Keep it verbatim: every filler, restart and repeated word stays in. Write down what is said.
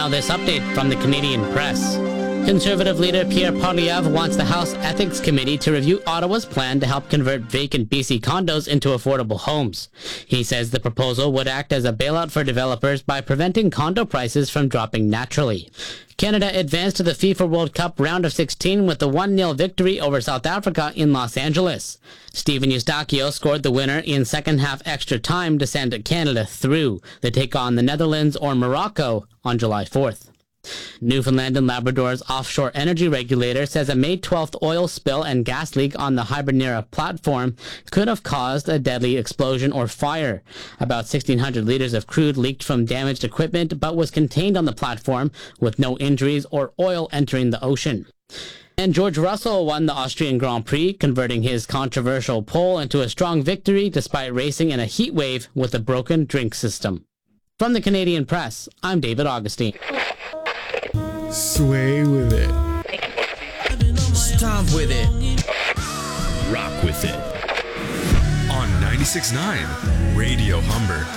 Now this update from the Canadian Press. Conservative leader Pierre Poilievre wants the House Ethics Committee to review Ottawa's plan to help convert vacant B C condos into affordable homes. He says the proposal would act as a bailout for developers by preventing condo prices from dropping naturally. Canada advanced to the FIFA World Cup round of sixteen with a one nil victory over South Africa in Los Angeles. Steven Eustáquio scored the winner in second half extra time to send Canada through. They take on the Netherlands or Morocco on July fourth. Newfoundland and Labrador's offshore energy regulator says a May twelfth oil spill and gas leak on the Hibernera platform could have caused a deadly explosion or fire. About sixteen hundred liters of crude leaked from damaged equipment but was contained on the platform with no injuries or oil entering the ocean. And George Russell won the Austrian Grand Prix, converting his controversial pole into a strong victory despite racing in a heat wave with a broken drink system. From the Canadian Press, I'm David Augustine. Sway with it. Stomp with it. Rock with it. On ninety-six point nine Radio Humber.